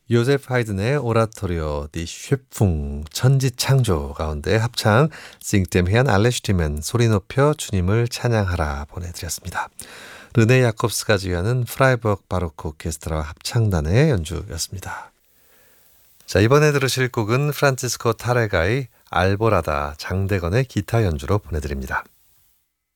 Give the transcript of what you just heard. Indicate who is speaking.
Speaker 1: 요제프 하이든의 오라토리오 디 쉐풍 천지창조 가운데 합창 싱템히안 알레슈티멘 소리 높여 주님을 찬양하라 보내드렸습니다. 르네 야콥스가 지휘하는 프라이버그 바로크 오케스트라와 합창단의 연주였습니다. 자, 이번에 들으실 곡은 프란치스코 타레가의 알보라다 장대건의 기타 연주로 보내드립니다.